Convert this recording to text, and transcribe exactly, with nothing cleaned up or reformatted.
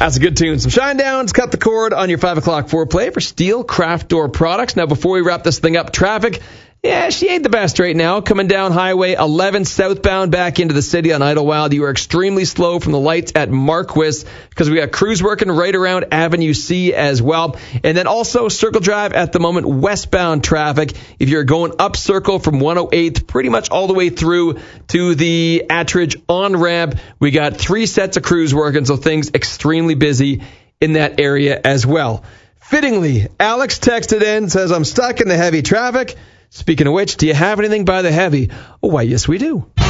That's a good tune. Some shine downs, cut the cord on your five o'clock foreplay for Steel Craft Door products. Now, before we wrap this thing up, traffic. Yeah, she ain't the best right now. Coming down Highway eleven southbound back into the city on Idlewild. You are extremely slow from the lights at Marquis because we got crews working right around Avenue C as well. And then also Circle Drive at the moment, westbound traffic. If you're going up Circle from one oh eighth pretty much all the way through to the Attridge on-ramp, we got three sets of crews working, so things extremely busy in that area as well. Fittingly, Alex texted in, says, I'm stuck in the heavy traffic. Speaking of which, do you have anything by the heavy? Oh, why, yes, we do.